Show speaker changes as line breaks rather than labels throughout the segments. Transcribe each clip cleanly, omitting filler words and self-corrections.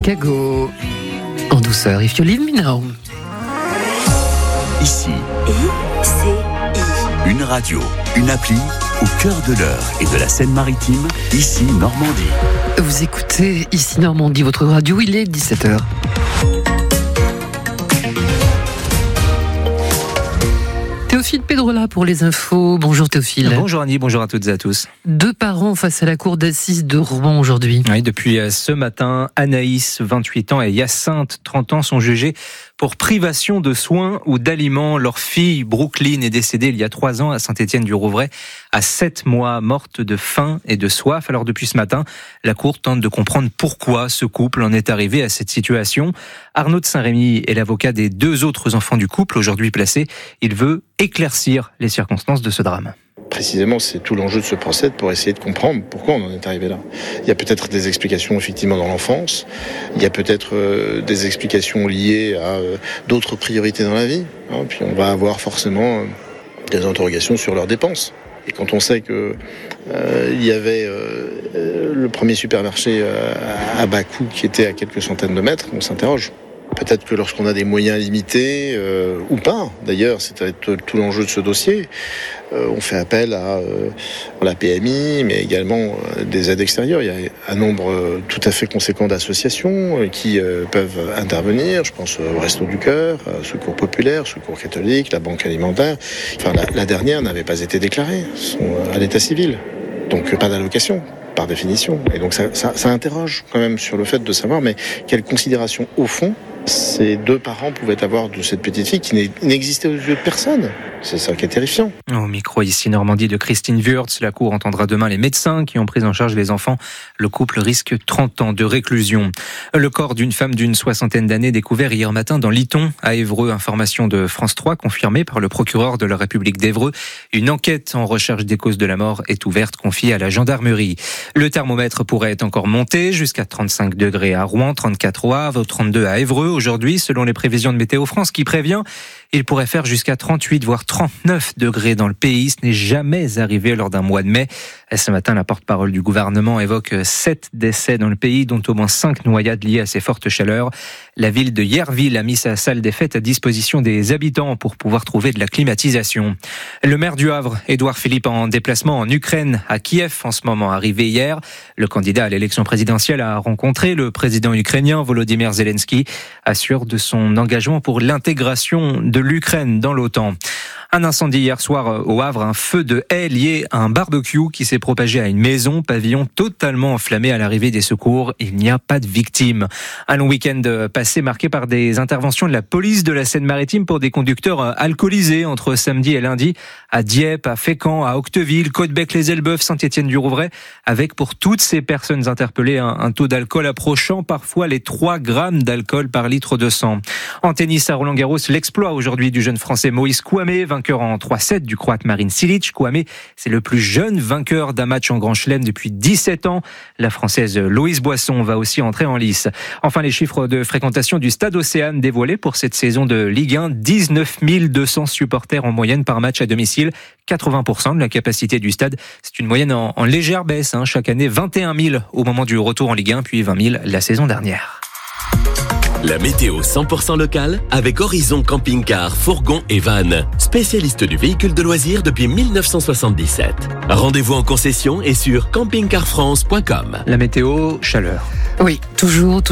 Chicago, en douceur, If You Leave Me Now.
Ici,
ICI.
une radio, une appli au cœur de l'Eure et de la Seine-Maritime, ici Normandie.
Vous écoutez Ici Normandie, votre radio, il est 17h. Théophile Pedrola pour les infos. Bonjour Théophile.
Bonjour Annie, bonjour à toutes et à tous.
Deux parents face à la cour d'assises de Rouen aujourd'hui.
Oui, depuis ce matin, Anaïs, 28 ans, et Hyacinthe, 30 ans, sont jugés pour privation de soins ou d'aliments. Leur fille, Brooklyn, est décédée il y a 3 ans à Saint-Étienne-du-Rouvray, à 7 mois, morte de faim et de soif. Alors depuis ce matin, la cour tente de comprendre pourquoi ce couple en est arrivé à cette situation. Arnaud de Saint-Rémy est l'avocat des 2 autres enfants du couple, aujourd'hui placés. Il veut éclaircir les circonstances de ce drame.
Précisément, c'est tout l'enjeu de ce procès pour essayer de comprendre pourquoi on en est arrivé là. Il y a peut-être des explications effectivement dans l'enfance, il y a peut-être des explications liées à d'autres priorités dans la vie, puis on va avoir forcément des interrogations sur leurs dépenses. Et quand on sait que il y avait le premier supermarché à bas coût qui était à quelques centaines de mètres, on s'interroge. Peut-être que lorsqu'on a des moyens limités, ou pas, d'ailleurs, c'était tout l'enjeu de ce dossier, on fait appel à la PMI, mais également des aides extérieures. Il y a un nombre tout à fait conséquent d'associations qui peuvent intervenir. Je pense au Resto du Cœur, Secours Populaire, Secours Catholique, la Banque Alimentaire. Enfin, la dernière n'avait pas été déclarée à l'état civil, donc pas d'allocation. Par définition. Et donc ça interroge quand même sur le fait de savoir, mais quelle considération au fond ces 2 parents pouvaient avoir de cette petite fille qui n'existait aux yeux de personne. C'est ça qui est terrifiant.
Au micro ici Normandie de Christine Wurtz, la cour entendra demain les médecins qui ont pris en charge les enfants. Le couple risque 30 ans de réclusion. Le corps d'une femme d'une 60aine d'années découvert hier matin dans l'Iton à Évreux. Information de France 3 confirmée par le procureur de la République d'Évreux. Une enquête en recherche des causes de la mort est ouverte, confiée à la gendarmerie. Le thermomètre pourrait encore monter jusqu'à 35 degrés à Rouen, 34 au Havre, 32 à Évreux. Aujourd'hui, selon les prévisions de Météo France qui prévient, il pourrait faire jusqu'à 38 voire 39 degrés dans le pays. Ce n'est jamais arrivé lors d'un mois de mai. Ce matin, la porte-parole du gouvernement évoque 7 décès dans le pays, dont au moins 5 noyades liées à ces fortes chaleurs. La ville de Yerville a mis sa salle des fêtes à disposition des habitants pour pouvoir trouver de la climatisation. Le maire du Havre, Édouard Philippe, en déplacement en Ukraine, à Kiev, en ce moment arrivé hier. Le candidat à l'élection présidentielle a rencontré le président ukrainien Volodymyr Zelensky, assure de son engagement pour l'intégration de l'Ukraine dans l'OTAN. Un incendie hier soir au Havre, un feu de haie lié à un barbecue qui s'est propagé à une maison, pavillon totalement enflammé à l'arrivée des secours. Il n'y a pas de victimes. Un long week-end passé marqué par des interventions de la police de la Seine-Maritime pour des conducteurs alcoolisés entre samedi et lundi à Dieppe, à Fécamp, à Octeville, Caudebec-les-Elbeuf, Saint-Étienne-du-Rouvray, avec pour toutes ces personnes interpellées un taux d'alcool approchant parfois les 3 grammes d'alcool par litre de sang. En tennis à Roland-Garros, l'exploit aujourd'hui du jeune français Moïse Kouamé, vainqueur en 3-7 du Croate Marin Cilic. Kouamé, c'est le plus jeune vainqueur d'un match en Grand Chelem depuis 17 ans. La Française Loïse Boisson va aussi entrer en lice. Enfin, les chiffres de fréquentation du Stade Océane dévoilés pour cette saison de Ligue 1. 19 200 supporters en moyenne par match à domicile. 80% de la capacité du stade. C'est une moyenne en légère baisse. Chaque année, 21 000 au moment du retour en Ligue 1, puis 20 000 la saison dernière.
La météo 100% locale avec Horizon Camping-Car, Fourgon et Van. Spécialiste du véhicule de loisirs depuis 1977. Rendez-vous en concession et sur campingcarfrance.com.
La météo, chaleur.
Oui, toujours.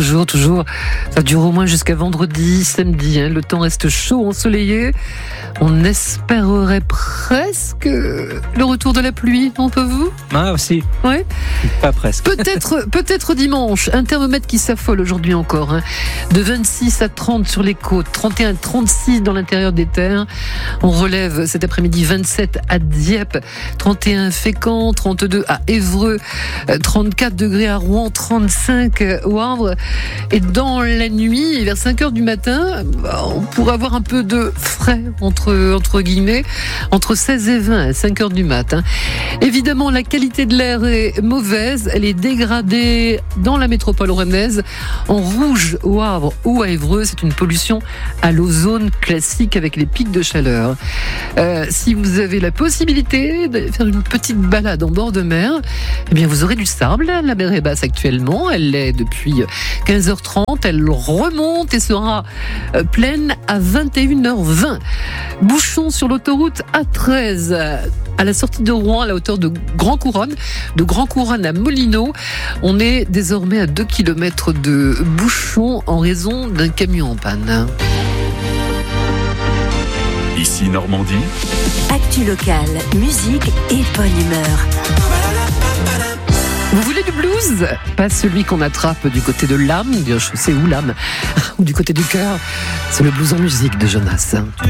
Ça dure au moins jusqu'à vendredi, samedi. Le temps reste chaud, ensoleillé. On espérerait presque le retour de la pluie, non, pas vous ?
Ah, aussi.
Ouais.
Pas presque.
Peut-être dimanche. Un thermomètre qui s'affole aujourd'hui encore. De 26 à 30 sur les côtes, 31 à 36 dans l'intérieur des terres. On relève cet après-midi 27 à Dieppe, 31 à Fécamp, 32 à Évreux, 34 degrés à Rouen, 35 au Havre. Et dans la nuit, vers 5h du matin, on pourrait avoir un peu de frais, entre guillemets, entre 16 et 20 à 5h du matin. Évidemment, la qualité de l'air est mauvaise. Elle est dégradée dans la métropole rouennaise. En rouge au Havre ou à Évreux, c'est une pollution à l'ozone classique avec les pics de chaleur. Si vous avez la possibilité de faire une petite balade en bord de mer, eh bien vous aurez du sable. La mer est basse actuellement. Elle est arrêt depuis 15h30. Elle remonte et sera pleine à 21h20. Bouchon sur l'autoroute A13 à la sortie de Rouen, à la hauteur de Grand Couronne à Molino. On est désormais à 2 km de bouchon en raison d'un camion en panne.
Ici Normandie.
Actu locale, musique et bonne humeur.
Vous voulez du blues ? Pas celui qu'on attrape du côté de l'âme, je sais où l'âme, ou du côté du cœur. C'est le blues en musique de Jonas.